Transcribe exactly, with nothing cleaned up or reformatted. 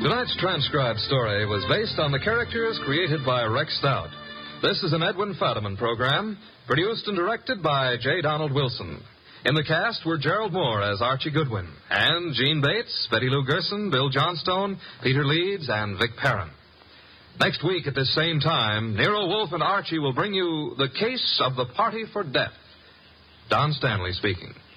Tonight's transcribed story was based on the characters created by Rex Stout. This is an Edwin Fadiman program, produced and directed by J. Donald Wilson. In the cast were Gerald Moore as Archie Goodwin, and Gene Bates, Betty Lou Gerson, Bill Johnstone, Peter Leeds, and Vic Perrin. Next week at this same time, Nero Wolfe and Archie will bring you The Case of the Party for Death. Don Stanley speaking.